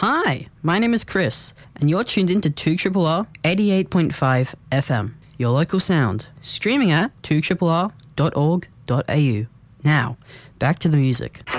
Hi, my name is Chris, and you're tuned in to 2RRR 88.5 FM, your local sound, streaming at 2RRR.org.au. Now, back to the music.